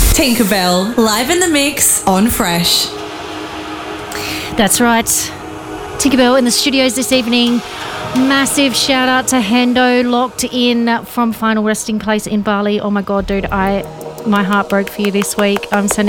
Tinkerbell, live in the mix on Fresh. That's right. Tinkerbell in the studios this evening. Massive shout out to Hendo, locked in from Final Resting Place in Bali. Oh my God, dude, my heart broke for you this week. I'm sending